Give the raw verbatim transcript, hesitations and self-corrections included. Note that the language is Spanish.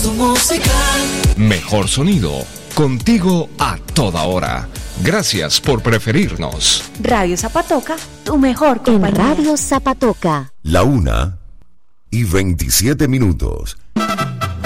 tu música. Mejor sonido, contigo a toda hora. Gracias por preferirnos. Radio Zapatoca, tu mejor compañía. En Radio Zapatoca. La una y veintisiete minutos.